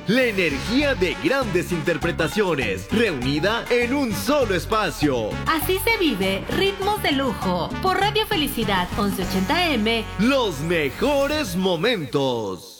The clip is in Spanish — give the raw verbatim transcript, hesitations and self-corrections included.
La energía de grandes interpretaciones, reunida en un solo espacio. Así se vive Ritmos de Lujo por Radio Felicidad once ochenta M. Los mejores momentos.